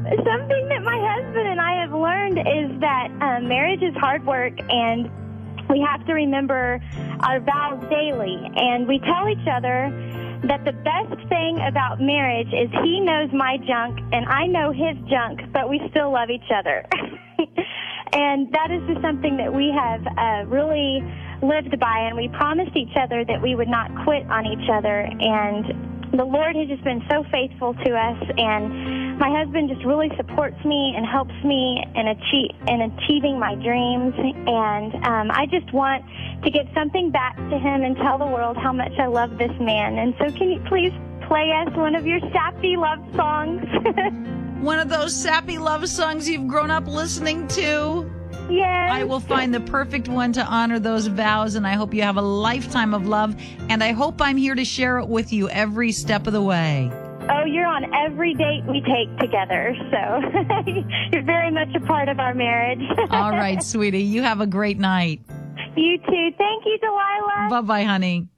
Something that my husband and I have learned is that marriage is hard work, and we have to remember our vows daily. And we tell each other that the best thing about marriage is he knows my junk and I know his junk, but we still love each other. And that is just something that we have really lived by, and we promised each other that we would not quit on each other. And the Lord has just been so faithful to us, and my husband just really supports me and helps me in achieving my dreams. And I just want to give something back to him and tell the world how much I love this man. And so can you please play us one of your sappy love songs? One of those sappy love songs you've grown up listening to? Yes. I will find the perfect one to honor those vows, and I hope you have a lifetime of love, and I hope I'm here to share it with you every step of the way. Oh, you're on every date we take together, so you're very much a part of our marriage. All right, sweetie. You have a great night. You too. Thank you, Delilah. Bye-bye, honey.